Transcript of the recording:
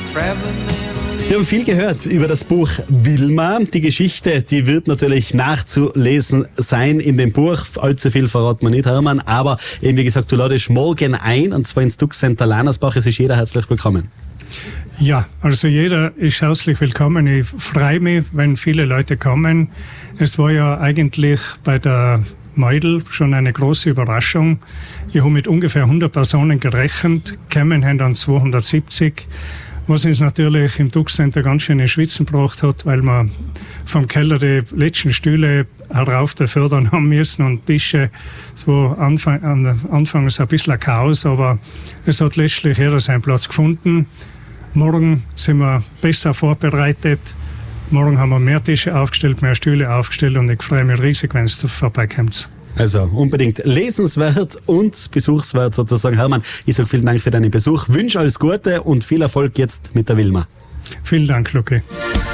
Wir haben viel gehört über das Buch Wilma. Die Geschichte, die wird natürlich nachzulesen sein in dem Buch. Allzu viel verraten wir nicht, Hermann. Aber eben, wie gesagt, du ladest morgen ein, und zwar ins Duxcenter Lanersbach. Es ist jeder herzlich willkommen. Ja, also jeder ist herzlich willkommen. Ich freue mich, wenn viele Leute kommen. Es war ja eigentlich bei der Meudl schon eine große Überraschung. Ich habe mit ungefähr 100 Personen gerechnet, kommen haben dann 270. Was uns natürlich im Duxcenter ganz schön in Schwitzen gebracht hat, weil wir vom Keller die letzten Stühle herauf befördern haben müssen und Tische. Es war anfangs ein bisschen ein Chaos, aber es hat letztlich jeder seinen Platz gefunden. Morgen sind wir besser vorbereitet. Morgen haben wir mehr Tische aufgestellt, mehr Stühle aufgestellt, und ich freue mich riesig, wenn es vorbeikommt. Also unbedingt lesenswert und besuchswert sozusagen. Hermann, ich sage vielen Dank für deinen Besuch, wünsche alles Gute und viel Erfolg jetzt mit der Wilma. Vielen Dank, Luki.